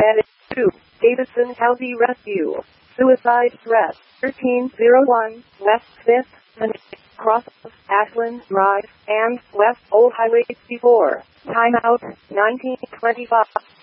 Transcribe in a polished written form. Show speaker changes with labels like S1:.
S1: Added to Davidson County Rescue. Suicide threat. 1301 West 5th and Cross Ashland Drive and West Old Highway 64. Timeout 1925.